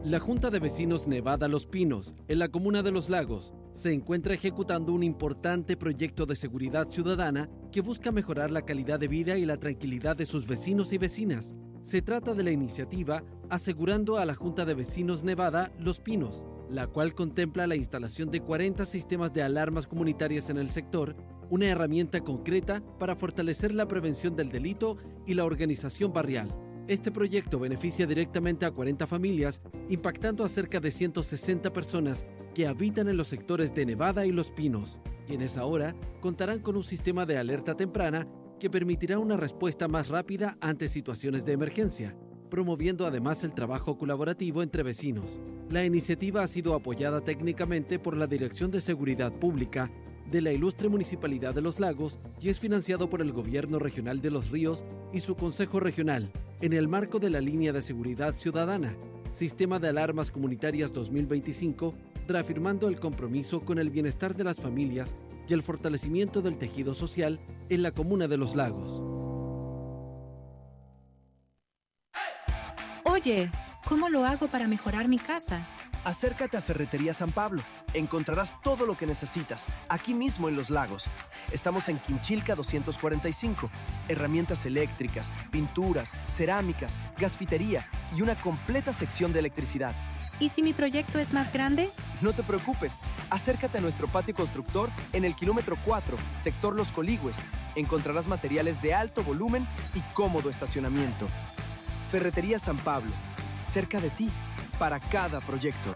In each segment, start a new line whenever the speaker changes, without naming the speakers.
La Junta de Vecinos Nevada Los Pinos, en la comuna de Los Lagos, se encuentra ejecutando un importante proyecto de seguridad ciudadana que busca mejorar la calidad de vida y la tranquilidad de sus vecinos y vecinas. Se trata de la iniciativa Asegurando a la Junta de Vecinos Nevada Los Pinos, la cual contempla la instalación de 40 sistemas de alarmas comunitarias en el sector, una herramienta concreta para fortalecer la prevención del delito y la organización barrial. Este proyecto beneficia directamente a 40 familias, impactando a cerca de 160 personas que habitan en los sectores de Nevada y Los Pinos, quienes ahora contarán con un sistema de alerta temprana que permitirá una respuesta más rápida ante situaciones de emergencia, promoviendo además el trabajo colaborativo entre vecinos. La iniciativa ha sido apoyada técnicamente por la Dirección de Seguridad Pública de la ilustre Municipalidad de Los Lagos y es financiado por el Gobierno Regional de Los Ríos y su Consejo Regional, en el marco de la Línea de Seguridad Ciudadana, Sistema de Alarmas Comunitarias 2025, reafirmando el compromiso con el bienestar de las familias y el fortalecimiento del tejido social en la comuna de Los Lagos.
Oye, ¿cómo lo hago para mejorar mi casa?
Acércate a Ferretería San Pablo. Encontrarás todo lo que necesitas, aquí mismo en Los Lagos. Estamos en Quinchilca 245. Herramientas eléctricas, pinturas, cerámicas, gasfitería y una completa sección de electricidad.
¿Y si mi proyecto es más grande?
No te preocupes. Acércate a nuestro patio constructor en el kilómetro 4, sector Los Coligües. Encontrarás materiales de alto volumen y cómodo estacionamiento. Ferretería San Pablo, cerca de ti, para cada proyecto.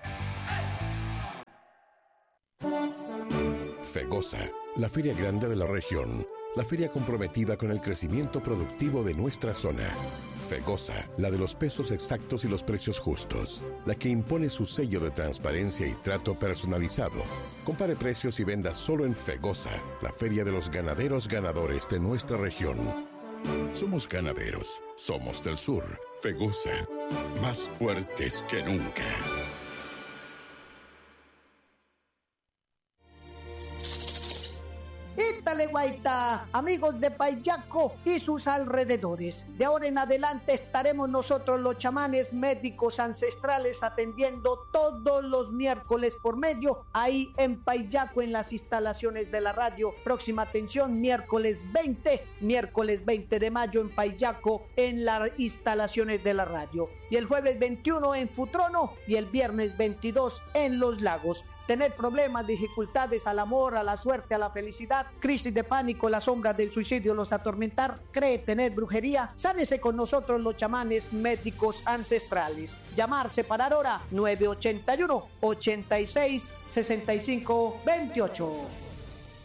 FEGOSA, la feria grande de la región, la feria comprometida con el crecimiento productivo de nuestra zona. FEGOSA, la de los pesos exactos y los precios justos, la que impone su sello de transparencia y trato personalizado. Compare precios y venda solo en FEGOSA, la feria de los ganaderos ganadores de nuestra región. Somos ganaderos, somos del sur. FEGOSA, más fuertes que nunca.
Ítale Guaita, amigos de Payaco y sus alrededores. De ahora en adelante estaremos nosotros los chamanes médicos ancestrales atendiendo todos los miércoles por medio ahí en Payaco en las instalaciones de la radio. Próxima atención miércoles 20 de mayo en Payaco en las instalaciones de la radio. Y el jueves 21 en Futrono y el viernes 22 en Los Lagos. Tener problemas, dificultades al amor, a la suerte, a la felicidad, crisis de pánico, las sombras del suicidio los atormentar, cree tener brujería, sánese con nosotros los chamanes médicos ancestrales. Llamar, separar hora 981 86 65 28.